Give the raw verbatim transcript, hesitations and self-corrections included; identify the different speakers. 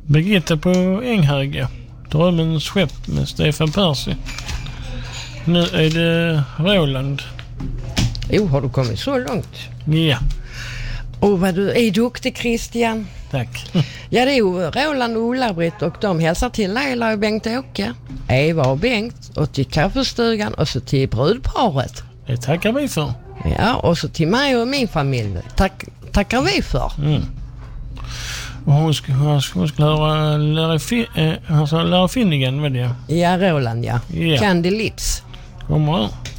Speaker 1: Birgitta på Änghöga. Drömmens skepp med Stefan Percy. Nu är det Roland.
Speaker 2: Jo, har du kommit så långt?
Speaker 1: Ja.
Speaker 2: Och vad du är duktig, Christian.
Speaker 1: Tack.
Speaker 2: Ja, det är ju Roland och Ulla-Britt och de hälsar till Leila och Bengt-Åke, Eva och Bengt och till kaffestugan och så till brudparet.
Speaker 1: Det tackar vi för.
Speaker 2: Ja, och så till mig och min familj. Tack, tackar vi för.
Speaker 1: Mm. Och hon ska, hon ska, hon ska lära, lära, fin, eh, lära Finnigan med det.
Speaker 2: Ja, Roland, ja.
Speaker 1: Ja.
Speaker 2: Candy Lips.
Speaker 1: Kommer här.